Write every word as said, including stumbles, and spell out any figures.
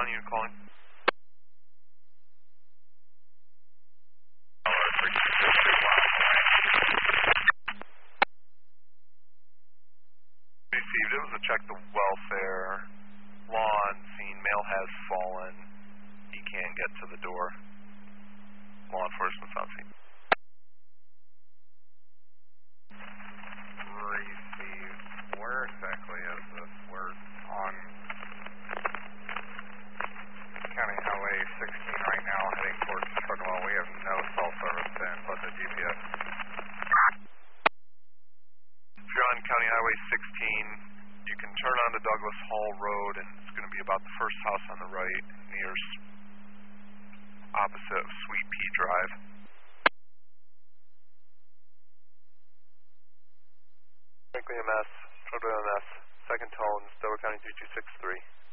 County, you're calling. Received. It was to check the welfare. Lawn scene. Male has fallen. He can't get to the door. Law enforcement's on scene. Received. Where exactly is this? We're on County Highway sixteen right now, heading towards Chugwell. We have no cell service to input the G P S. If you're on County Highway sixteen, you can turn onto Douglas Hall Road, and it's going to be about the first house on the right, near opposite of Sweet Pea Drive. Franklin M S, Federal M S, second tone, Delaware County three two six three.